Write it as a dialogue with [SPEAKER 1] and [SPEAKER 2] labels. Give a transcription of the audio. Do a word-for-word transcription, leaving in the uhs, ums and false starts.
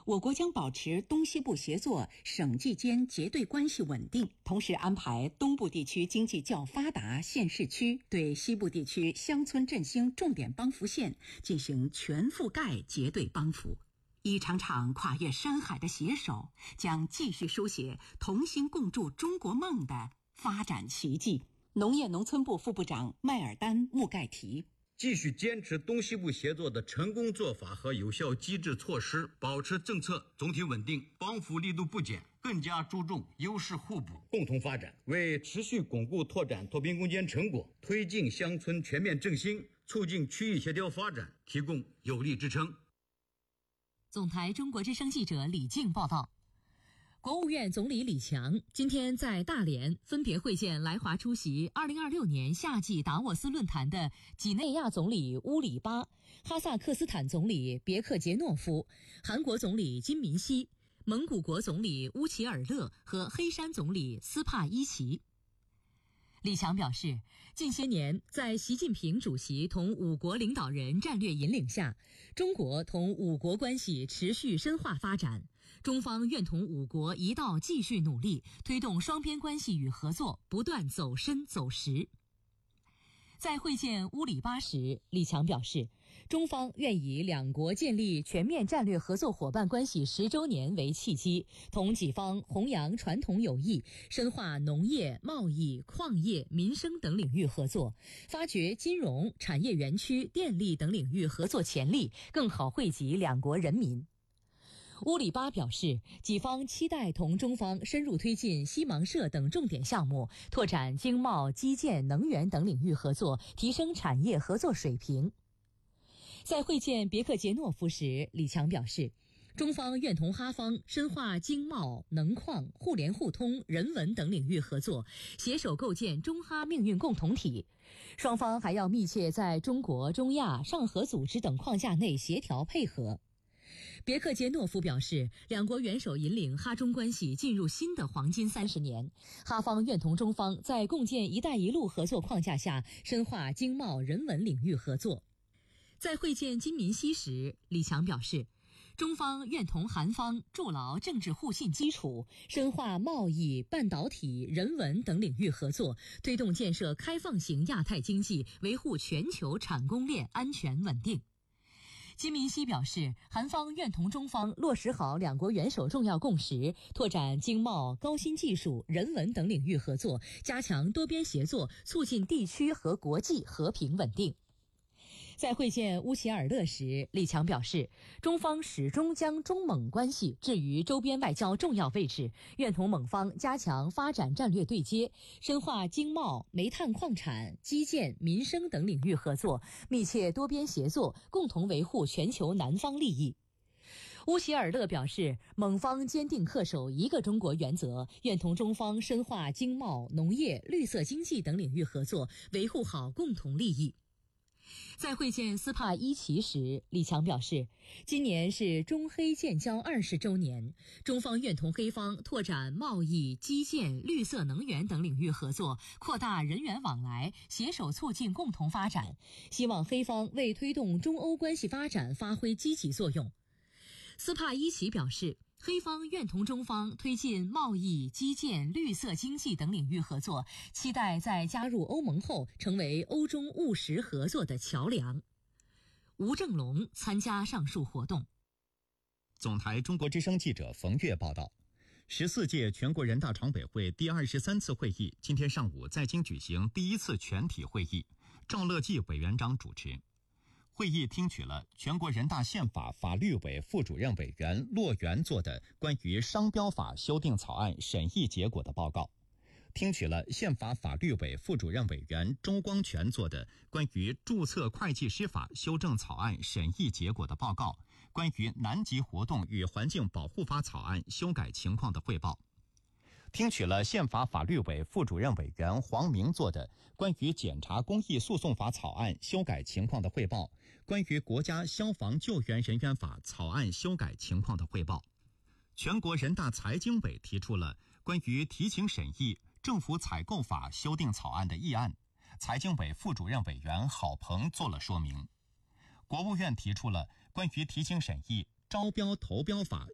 [SPEAKER 1] 我国将保持东西部协作，省际间结对关系稳定，同时安排东部地区经济较发达县市区对西部地区乡村振兴重点帮扶县进行全覆盖结对帮扶。一场场跨越山海的携手，将继续书写同心共筑中国梦的发展奇迹。农业农村部副部长麦尔丹·穆盖提：
[SPEAKER 2] 继续坚持东西部协作的成功做法和有效机制措施，保持政策总体稳定，帮扶力度不减，更加注重优势互补，共同发展，为持续巩固拓展脱贫攻坚成果，推进乡村全面振兴，促进区域协调发展提供有力支撑。
[SPEAKER 3] 总台中国之声记者李静报道。国务院总理李强今天在大连分别会见来华出席二零二六年夏季达沃斯论坛的几内亚总理乌里巴、哈萨克斯坦总理别克杰诺夫、韩国总理金民希、蒙古国总理乌齐尔勒和黑山总理斯帕伊奇。李强表示，近些年在习近平主席同五国领导人战略引领下，中国同五国关系持续深化发展，中方愿同五国一道继续努力，推动双边关系与合作不断走深走实。在会见乌里巴时，李强表示，中方愿以两国建立全面战略合作伙伴关系十周年为契机，同己方弘扬传统友谊，深化农业、贸易、矿业、民生等领域合作，发掘金融、产业园区、电力等领域合作潜力，更好惠及两国人民。乌里巴表示，己方期待同中方深入推进西芒社等重点项目，拓展经贸、基建、能源等领域合作，提升产业合作水平。在会见别克杰诺夫时，李强表示，中方愿同哈方深化经贸、能矿、互联互通、人文等领域合作，携手构建中哈命运共同体。双方还要密切在中国、中亚、上合组织等框架内协调配合。别克杰诺夫表示，两国元首引领哈中关系进入新的黄金三十年，哈方愿同中方在共建“一带一路”合作框架下，深化经贸、人文领域合作。在会见金民希时，李强表示，中方愿同韩方筑牢政治互信基础，深化贸易、半导体、人文等领域合作，推动建设开放型亚太经济，维护全球产供链安全稳定。金民希表示，韩方愿同中方落实好两国元首重要共识，拓展经贸、高新技术、人文等领域合作，加强多边协作，促进地区和国际和平稳定。在会见乌齐尔勒时，李强表示，中方始终将中蒙关系置于周边外交重要位置，愿同蒙方加强发展战略对接，深化经贸、煤炭矿产、基建、民生等领域合作，密切多边协作，共同维护全球南方利益。乌齐尔勒表示，蒙方坚定恪守一个中国原则，愿同中方深化经贸、农业、绿色经济等领域合作，维护好共同利益。在会见斯帕伊奇时，李强表示，今年是中黑建交二十周年，中方愿同黑方拓展贸易、基建、绿色能源等领域合作，扩大人员往来，携手促进共同发展，希望黑方为推动中欧关系发展发挥积极作用。斯帕伊奇表示，黑方愿同中方推进贸易、基建、绿色经济等领域合作，期待在加入欧盟后成为欧中务实合作的桥梁。吴正龙参加上述活动。
[SPEAKER 4] 总台中国之声记者冯月报道，十四届全国人大常委会第二十三次会议今天上午在京举行第一次全体会议，赵乐际委员长主持。会议听取了全国人大宪法法律委副主任委员骆元做的关于商标法修订草案审议结果的报告，听取了宪法法律委副主任委员周光全做的关于注册会计师法修正草案审议结果的报告，关于南极活动与环境保护法草案修改情况的汇报，听取了宪法法律委副主任委员黄明做的关于检察公益诉讼法草案修改情况的汇报，关于国家消防救援人员法草案修改情况的汇报。全国人大财经委提出了关于提请审议政府采购法修订草案的议案，财经委副主任委员郝鹏做了说明。国务院提出了关于提请审议招标投标法